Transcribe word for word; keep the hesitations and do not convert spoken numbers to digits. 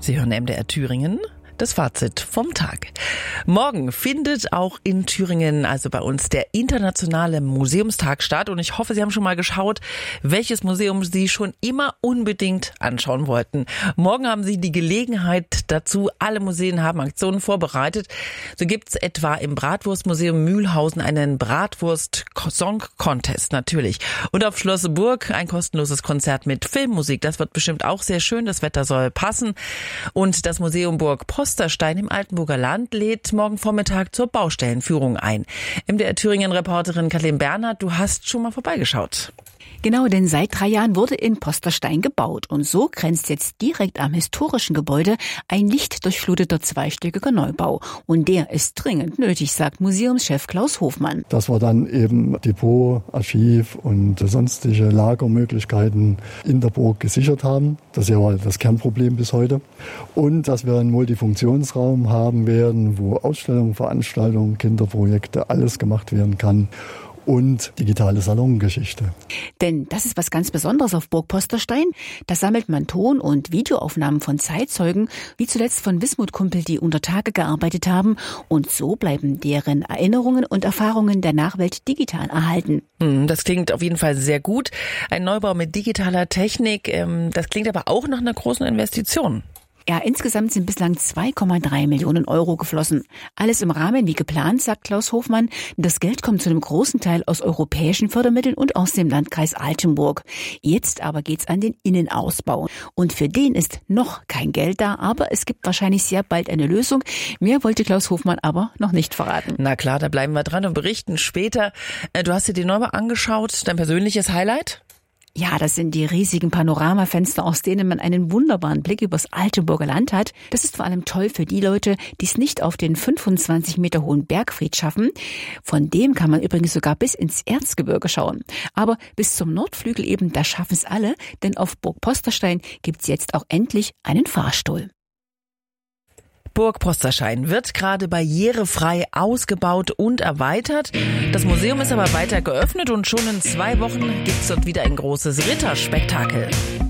Sie hören M D R Thüringen. Das Fazit vom Tag. Morgen findet auch in Thüringen, also bei uns, der internationale Museumstag statt. Und ich hoffe, Sie haben schon mal geschaut, welches Museum Sie schon immer unbedingt anschauen wollten. Morgen haben Sie die Gelegenheit dazu. Alle Museen haben Aktionen vorbereitet. So gibt es etwa im Bratwurstmuseum Mühlhausen einen Bratwurst-Song-Contest natürlich. Und auf Schloss Burg ein kostenloses Konzert mit Filmmusik. Das wird bestimmt auch sehr schön. Das Wetter soll passen. Und das Museum Burg Post Posterstein im Altenburger Land lädt morgen Vormittag zur Baustellenführung ein. M D R Thüringen-Reporterin Kathleen Bernhard, du hast schon mal vorbeigeschaut. Genau, denn seit drei Jahren wurde in Posterstein gebaut und so grenzt jetzt direkt am historischen Gebäude ein lichtdurchfluteter zweistöckiger Neubau. Und der ist dringend nötig, sagt Museumschef Klaus Hofmann. Dass wir dann eben Depot, Archiv und sonstige Lagermöglichkeiten in der Burg gesichert haben. Das ist ja das Kernproblem bis heute. Und dass wir einen Multifunktionsraum haben werden, wo Ausstellungen, Veranstaltungen, Kinderprojekte, alles gemacht werden kann. Und digitale Salongeschichte. Denn das ist was ganz Besonderes auf Burg Posterstein. Da sammelt man Ton- und Videoaufnahmen von Zeitzeugen, wie zuletzt von Wismut Kumpel, die unter Tage gearbeitet haben. Und so bleiben deren Erinnerungen und Erfahrungen der Nachwelt digital erhalten. Das klingt auf jeden Fall sehr gut. Ein Neubau mit digitaler Technik, das klingt aber auch nach einer großen Investition. Ja, insgesamt sind bislang zwei Komma drei Millionen Euro geflossen. Alles im Rahmen wie geplant, sagt Klaus Hofmann. Das Geld kommt zu einem großen Teil aus europäischen Fördermitteln und aus dem Landkreis Altenburg. Jetzt aber geht's an den Innenausbau. Und für den ist noch kein Geld da, aber es gibt wahrscheinlich sehr bald eine Lösung. Mehr wollte Klaus Hofmann aber noch nicht verraten. Na klar, da bleiben wir dran und berichten später. Du hast dir den Neubau angeschaut, dein persönliches Highlight? Ja, das sind die riesigen Panoramafenster, aus denen man einen wunderbaren Blick übers Altenburger Land hat. Das ist vor allem toll für die Leute, die es nicht auf den fünfundzwanzig Meter hohen Bergfried schaffen. Von dem kann man übrigens sogar bis ins Erzgebirge schauen. Aber bis zum Nordflügel eben, da schaffen es alle, denn auf Burg Posterstein gibt's jetzt auch endlich einen Fahrstuhl. Burg Posterstein wird gerade barrierefrei ausgebaut und erweitert. Das Museum ist aber weiter geöffnet und schon in zwei Wochen gibt's dort wieder ein großes Ritterspektakel.